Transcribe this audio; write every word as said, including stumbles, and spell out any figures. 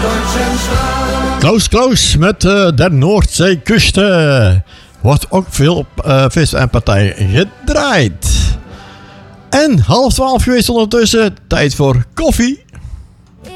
Klaus Klaus met uh, de Noordzeekusten. Wordt ook veel op uh, feesten en partijen gedraaid. En half twaalf geweest ondertussen. Tijd voor koffie